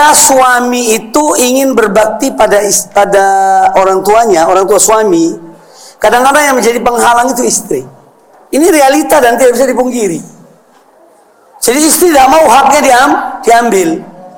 ketika suami itu ingin berbakti pada orang tuanya, orang tua suami, kadang-kadang yang menjadi penghalang itu istri. Ini realita dan tidak bisa dipungkiri. Jadi istri tidak mau haknya diambil.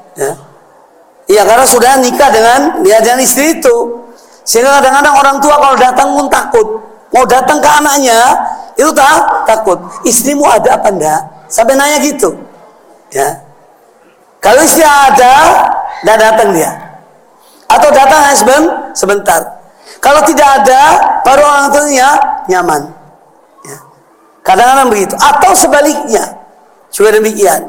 Ya, karena sudah nikah dengan istri itu. Sehingga kadang-kadang orang tua kalau datang pun takut. Mau datang ke anaknya, itu takut. Istrimu ada apa enggak? Sampai nanya gitu. Ya. Kalau istri ada, tidak datang dia. Atau datang hanya sebentar. Kalau tidak ada, baru orang tuanya nyaman. Ya. Kadang-kadang begitu. Atau sebaliknya, juga demikian.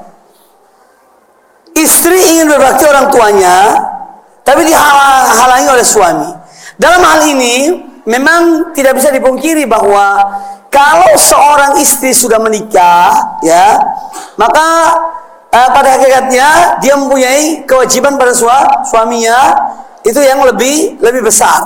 Istri ingin berbakti orang tuanya, tapi dihalangi oleh suami. Dalam hal ini, memang tidak bisa dipungkiri bahwa kalau seorang istri sudah menikah, ya, maka pada hakikatnya dia mempunyai kewajiban pada suaminya itu yang lebih besar.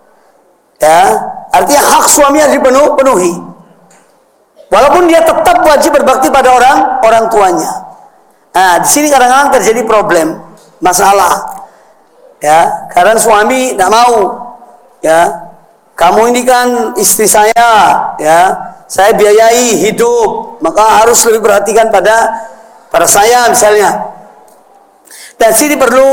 Ya, artinya hak suami harus dipenuhi. Walaupun dia tetap wajib berbakti pada orang tuanya. Nah, di sini kadang-kadang terjadi problem, masalah. Ya, karena suami tidak mau. Ya, kamu ini kan istri saya, ya, saya biayai hidup, maka harus lebih perhatikan pada saya misalnya. Dan sini perlu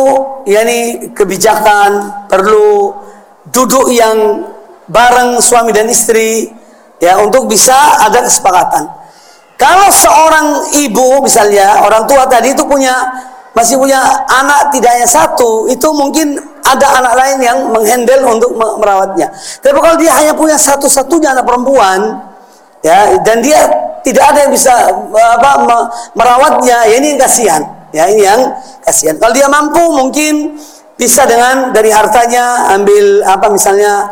kebijakan, perlu duduk yang bareng suami dan istri, ya, untuk bisa ada kesepakatan. Kalau seorang ibu misalnya, orang tua tadi itu masih punya anak tidak hanya satu, itu mungkin ada anak lain yang menghandle untuk merawatnya. Tapi kalau dia hanya punya satu-satunya anak perempuan, ya, dan dia tidak ada yang bisa merawatnya, ya, ini yang kasihan. Ya, ini yang kasihan. Kalau dia mampu mungkin bisa dari hartanya ambil misalnya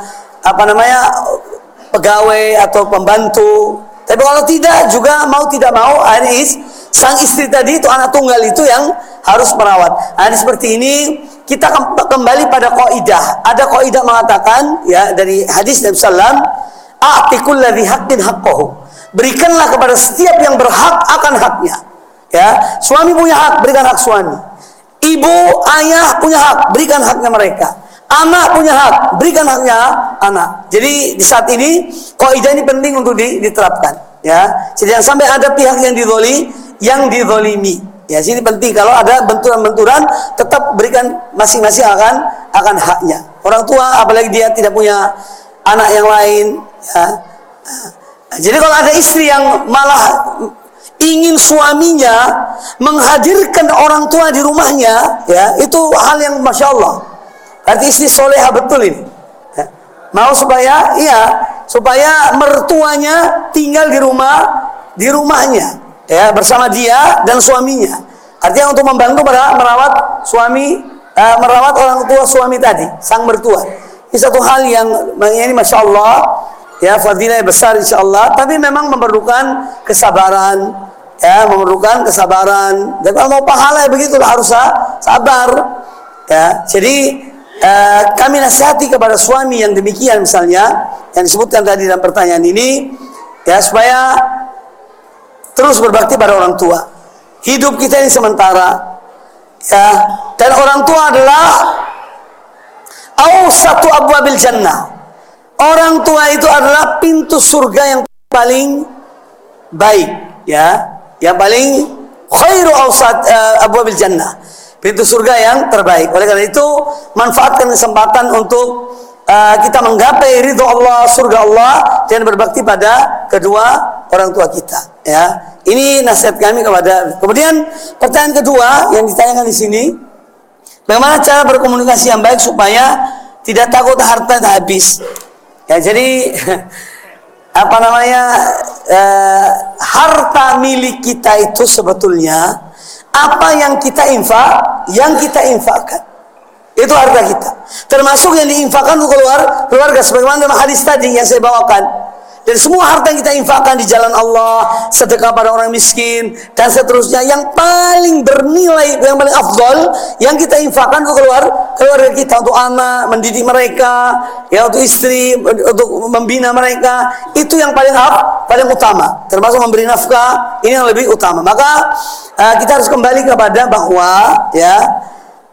pegawai atau pembantu. Tapi kalau tidak juga tidak mau, sang istri tadi itu anak tunggal itu yang harus merawat. Nah, seperti ini kita kembali pada kaidah. Ada kaidah mengatakan, ya, dari hadis Nabi sallam, "A'tikul ladzi haqqin haqqahu." Berikanlah kepada setiap yang berhak akan haknya. Ya, suami punya hak, berikan hak suami. Ibu, ayah punya hak, berikan haknya mereka. Anak punya hak, berikan haknya anak. Jadi di saat ini kaidah ini penting untuk diterapkan. Ya, jadi jangan sampai ada pihak yang dizolimi. Ya, sini penting kalau ada benturan-benturan tetap berikan masing-masing akan haknya. Orang tua apalagi dia tidak punya anak yang lain. Ya. Jadi kalau ada istri yang malah ingin suaminya menghadirkan orang tua di rumahnya, ya, itu hal yang masya Allah. Arti istri soleha betul ini. Ya. Mau supaya mertuanya tinggal di rumahnya, ya, bersama dia dan suaminya. Artinya untuk membantu merawat orang tua suami tadi, sang mertua. Ini satu hal yang ini masya Allah, ya, fadilah besar insya Allah. Tapi memang memerlukan kesabaran. Ya, memerlukan kesabaran. Dan kalau mau pahala, ya begitulah, harus sabar. Ya, jadi kami nasihati kepada suami yang demikian misalnya, yang disebutkan tadi dalam pertanyaan ini, ya, supaya terus berbakti pada orang tua. Hidup kita ini sementara, ya, dan orang tua adalah awsatu abwabil jannah. Orang tua itu adalah pintu surga yang paling baik, ya. Yang paling khairu awsat abwabil jannah, pintu surga yang terbaik. Oleh karena itu manfaatkan kesempatan untuk kita menggapai ridho Allah, surga Allah, dan berbakti pada kedua orang tua kita. Ya, ini nasihat kami kepada. Kemudian pertanyaan kedua yang ditanyakan di sini, bagaimana cara berkomunikasi yang baik supaya tidak takut harta habis? Ya, jadi harta milik kita itu sebetulnya apa yang kita infakkan, itu harta kita, termasuk yang diinfakkan untuk keluarga, sebagaimana dalam hadis tadi yang saya bawakan. Dan semua harta yang kita infakkan di jalan Allah, sedekah pada orang miskin dan seterusnya, yang paling bernilai, yang paling afdol, yang kita infakkan untuk keluarga kita, untuk anak, mendidik mereka, ya, untuk istri, untuk membina mereka, itu yang paling utama, termasuk memberi nafkah, ini yang lebih utama. Maka kita harus kembali kepada bahwa, ya,